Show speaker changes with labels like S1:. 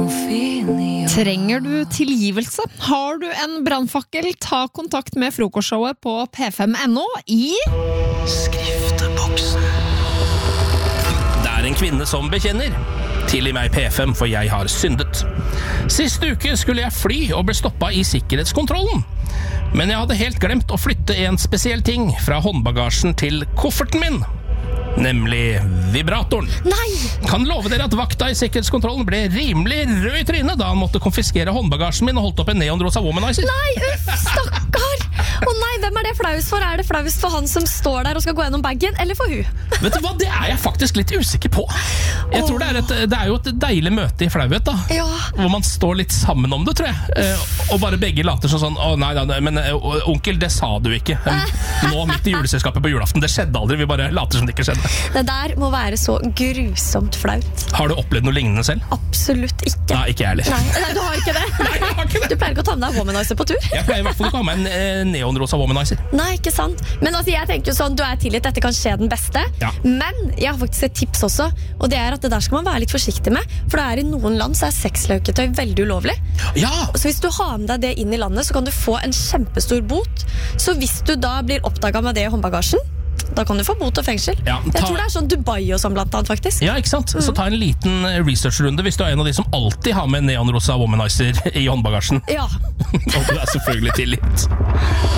S1: Trenger du tilgivelse? Har du en brannfakkel? Ta kontakt med frokostshowet på p5.no i
S2: Skrifteboksen. Det er en kvinne som bekjenner. Tilgi meg P5, for jeg har syndet. Siste uke skulle jeg fly og ble stoppet i sikkerhetskontrollen. Men jeg hadde helt glemt å flytte en spesiell ting fra håndbagasjen til kofferten min. Nemlig vibratoren.
S1: Nei!
S2: Kan love dere at vakta i sikkerhetskontrollen ble rimelig rød i trynet da han måtte konfiskere håndbagasjen min og holdt opp en neonrosa womanizer.
S3: Nei, stakkar! Å nei, hvem er det flaust for? Er det flaust for han som står der og skal gå gjennom bagen, eller for hun?
S2: Vet du hva, det er jeg faktisk litt usikker på. Jeg tror det er jo et deilig møte i flauhet da.
S3: Ja.
S2: Hvor man står litt sammen om det, tror jeg. Og bare begge later sånn, å nei, men onkel, det sa du ikke. Nå midt i juleselskapet på julaften, det skjedde aldri, vi bare later som det ikke skjedde.
S3: Det der må være så grusomt flaut.
S2: Har du opplevd noe lignende selv?
S3: Absolutt ikke.
S2: Nei, ikke jeg heller.
S3: Nei, du har ikke det?
S2: Nei, jeg har ikke det.
S3: Du pleier ikke å ta med deg womanizer på tur?
S2: Jeg pleier i hvert fall ikke å ha med en neonrosa womanizer.
S3: Nei, ikke sant. Men altså, jeg tenker jo sånn, du er tilgitt, dette kan skje den beste.
S2: Ja.
S3: Men jeg har faktisk et tips også, og det er at det der skal man være litt forsiktig med, for det er i noen land så er sexløketøy veldig ulovlig.
S2: Ja!
S3: Så hvis du har med deg det inn i landet, så kan du få en kjempestor bot. Så hvis du da blir oppdaget med det i håndbagasjen, da kan du få bot og fengsel.
S2: Ja,
S3: Jeg tror det er sånn Dubai og sånn blant annet, faktisk.
S2: Ja, ikke sant? Så ta en liten researchrunde hvis du er en av de som alltid har med neonrosa womanizer i håndbagasjen.
S3: Ja.
S2: Og du er selvfølgelig tilgitt.